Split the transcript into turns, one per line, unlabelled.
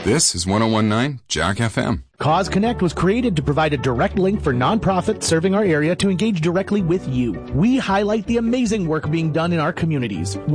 This is 1019 Jack FM.
Cause Connect was created to provide a direct link for nonprofits serving our area to engage directly with you. We highlight the amazing work being done in our communities.